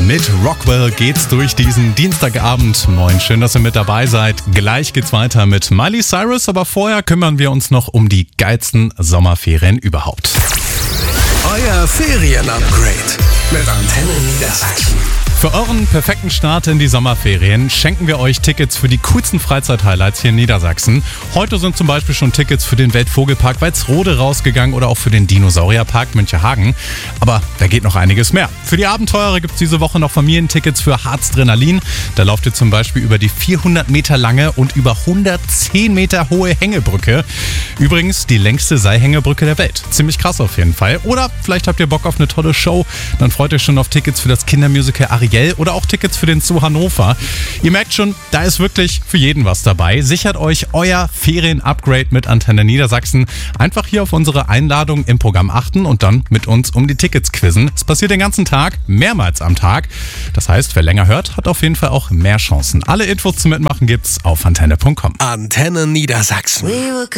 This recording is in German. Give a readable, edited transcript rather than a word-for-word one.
Mit Rockwell geht's durch diesen Dienstagabend. Moin, schön, dass ihr mit dabei seid. Gleich geht's weiter mit Miley Cyrus, aber vorher kümmern wir uns noch um die geilsten Sommerferien überhaupt. Euer Ferien-Upgrade mit Antenne Niedersachsen. Für euren perfekten Start in die Sommerferien schenken wir euch Tickets für die coolsten Freizeit-Highlights hier in Niedersachsen. Heute sind zum Beispiel schon Tickets für den Weltvogelpark Walsrode rausgegangen oder auch für den Dinosaurierpark Münchehagen. Aber da geht noch einiges mehr. Für die Abenteurer gibt es diese Woche noch Familientickets für Harzdrenalin. Da lauft ihr zum Beispiel über die 400 Meter lange und über 110 Meter hohe Hängebrücke. Übrigens die längste Seilhängebrücke der Welt. Ziemlich krass auf jeden Fall. Oder vielleicht habt ihr Bock auf eine tolle Show. Dann freut euch schon auf Tickets für das Kindermusical Ariel oder auch Tickets für den Zoo Hannover. Ihr merkt schon, da ist wirklich für jeden was dabei. Sichert euch euer Ferien-Upgrade mit Antenne Niedersachsen. Einfach hier auf unsere Einladung im Programm achten und dann mit uns um die Tickets quizzen. Es passiert den ganzen Tag, mehrmals am Tag. Das heißt, wer länger hört, hat auf jeden Fall auch mehr Chancen. Alle Infos zum Mitmachen gibt's auf antenne.com. Antenne Niedersachsen.